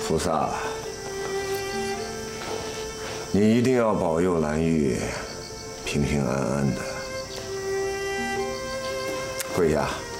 菩萨，你一定要保佑蓝玉平平安安的。跪下。